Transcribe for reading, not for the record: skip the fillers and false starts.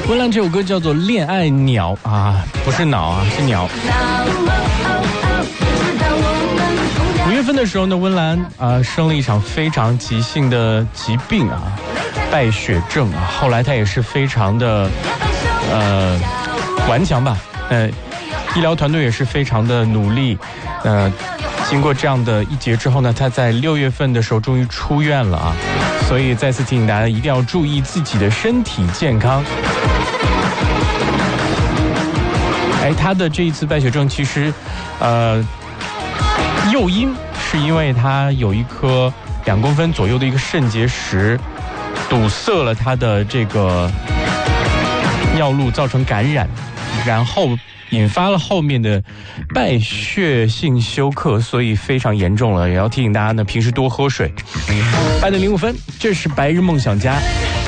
温岚这首歌叫做《恋爱鸟》啊，不是脑啊，是鸟。5月份的时候呢，温岚生了一场非常急性的疾病啊，败血症啊。后来她也是非常的顽强吧，医疗团队也是非常的努力，经过这样的一劫之后呢，她在6月份的时候终于出院了啊。所以再次提醒大家一定要注意自己的身体健康。他的这一次败血症其实诱因是因为他有一颗2公分左右的一个肾结石堵塞了他的这个尿路，造成感染，然后引发了后面的败血性休克，所以非常严重了。也要提醒大家呢，平时多喝水。8:05，这是白日梦想家。